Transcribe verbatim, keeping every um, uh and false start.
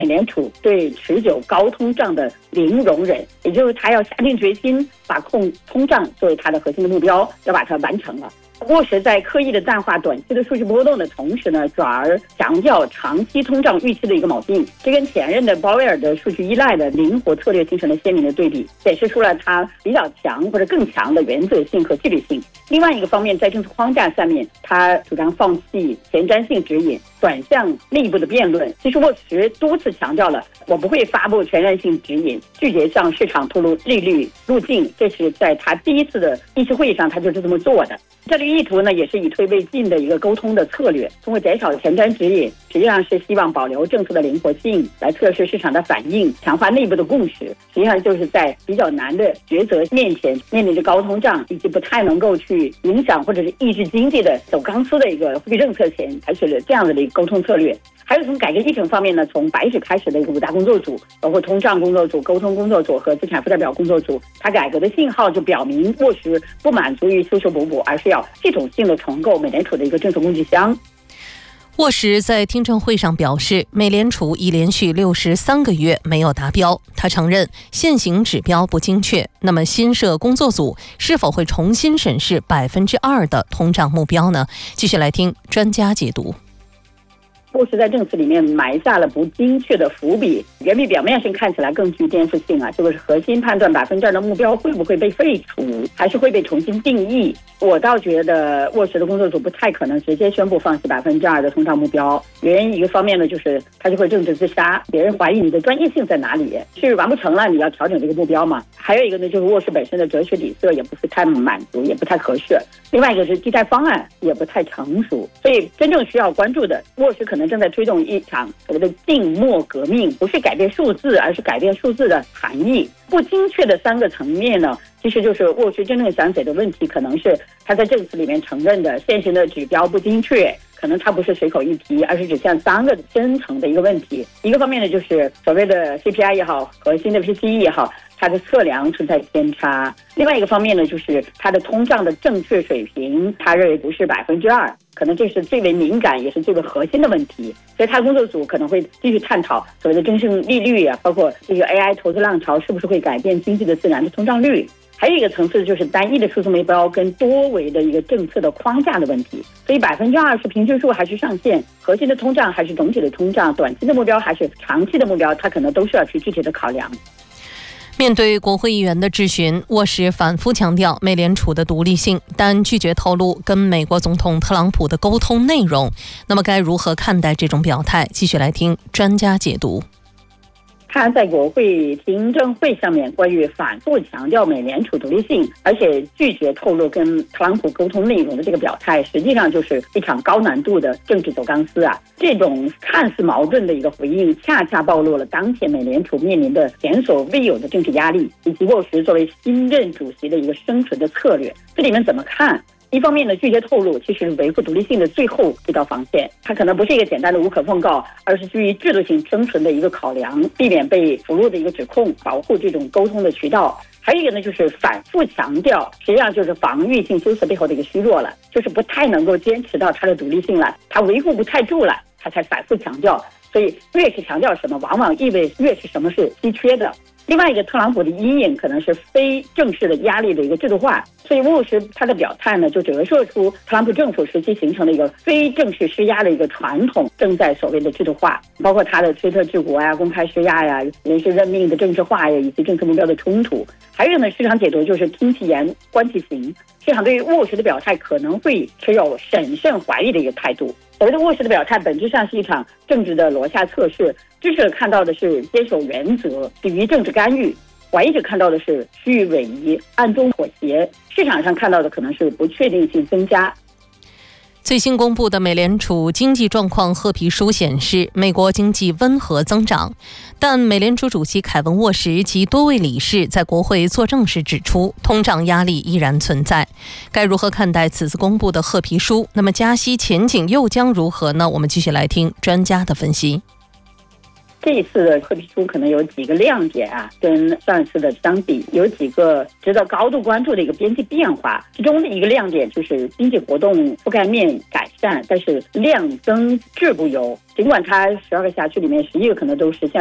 美联储对持久高通胀的零容忍，也就是他要下定决心把控通胀作为他的核心的目标，要把它完成了。沃什在刻意的淡化短期的数据波动的同时呢，转而强调长期通胀预期的一个锚定，这跟前任的鲍威尔的数据依赖的灵活策略形成了鲜明的对比，显示出了他比较强或者更强的原则性和纪律性。另外一个方面，在政策框架下面，他主张放弃前瞻性指引，转向内部的辩论。其实沃什多次强调了，我不会发布前瞻性指引，拒绝向市场透露利率路径，这是在他第一次的议息会议上他就是这么做的。这个意图呢，也是以退为进的一个沟通的策略，通过减少前瞻指引，实际上是希望保留政策的灵活性，来测试市场的反应，强化内部的共识。实际上就是在比较难的抉择面前，面临着高通胀以及不太能够去影响或者是抑制经济的走钢丝的一个货币政策前，采取了这样的一个沟通策略。还有从改革议程方面呢，从白纸开始的一个五大工作组，包括通胀工作组、沟通工作组和资产负债表工作组，它改革的信号就表明沃什不满足于修修补补，而是要系统性的重构美联储的一个政策工具箱。 沃什在听证会上表示，美联储已连续六十三个月没有达标。他承认现行指标不精确，那么新设工作组是否会重新审视百分之二的通胀目标呢？继续来听专家解读。 沃什在政策里面埋下了不精确的伏笔，远比表面上看起来更具颠覆性啊！就是核心判断百分之二的目标会不会被废除，还是会被重新定义？我倒觉得沃什的工作组不太可能直接宣布放弃百分之二的通胀目标。原因一个方面呢，就是他就会政治自杀，别人怀疑你的专业性在哪里，是完不成了，你要调整这个目标嘛？还有一个呢，就是沃什本身的哲学底色也不是太满足，也不太合适。另外一个是替代方案也不太成熟，所以真正需要关注的，沃什可能正在推动一场所谓的静默革命，不是改变数字，而是改变数字的含义。不精确的三个层面呢，其实就是沃什真正想解的问题，可能是他在政策里面承认的现行的指标不精确，可能它不是随口一提，而是指向三个深层的一个问题。一个方面呢，就是所谓的 C P I 也好，核心的 P C E 也好，它的测量存在偏差。另外一个方面呢，就是它的通胀的正确水平，他认为不是百分之二，可能这是最为敏感也是最为核心的问题。所以他工作组可能会继续探讨所谓的真正利率啊，包括这个 A I 投资浪潮是不是会改变经济的自然的通胀率。还有一个层次就是单一的数字目标跟多维的一个政策的框架的问题。所以百分之二是平均数还是上限，核心的通胀还是总体的通胀，短期的目标还是长期的目标，它可能都是要去具体的考量。 面对国会议员的质询，沃什反复强调美联储的独立性，但拒绝透露跟美国总统特朗普的沟通内容。那么该如何看待这种表态？继续来听专家解读。 他在国会听证会上面关于反复强调美联储独立性，而且拒绝透露跟特朗普沟通内容的这个表态，实际上就是一场高难度的政治走钢丝啊！这种看似矛盾的一个回应，恰恰暴露了当前美联储面临的前所未有的政治压力，以及沃什作为新任主席的一个生存的策略。这里面怎么看？一方面呢，拒绝透露其实是维护独立性的最后这道防线，它可能不是一个简单的无可奉告，而是基于制度性生存的一个考量，避免被俘虏的一个指控，保护这种沟通的渠道。还有一个呢，就是反复强调，实际上就是防御性修辞背后的一个虚弱了，就是不太能够坚持到它的独立性了，它维护不太住了，它才反复强调。所以越是强调什么，往往意味越是什么是稀缺的。另外一个，特朗普的阴影可能是非正式的压力的一个制度化，所以沃什他的表态呢，就折射出特朗普政府时期形成的一个非正式施压的一个传统正在所谓的制度化，包括他的推特治国呀、公开施压呀、人事任命的政治化呀，以及政策目标的冲突。还有呢，市场解读就是听其言观其行，市场对于沃什的表态可能会持有审慎怀疑的一个态度。所谓的沃什的表态本质上是一场政治的罗夏测试，支持者看到的是坚守原则，抵御政治干预；怀疑者看到的是虚与委蛇、暗中妥协；市场上看到的可能是不确定性增加。 最新公布的美联储经济状况褐皮书显示，美国经济温和增长，但美联储主席凯文·沃什及多位理事在国会作证时指出，通胀压力依然存在。该如何看待此次公布的褐皮书？那么加息前景又将如何呢？我们继续来听专家的分析。 这一次的褐皮书可能有几个亮点啊，跟上一次的相比，有几个值得高度关注的一个边际变化。其中的一个亮点就是经济活动覆盖面改善，但是量增质不优。尽管它十二个辖区里面十一个可能都实现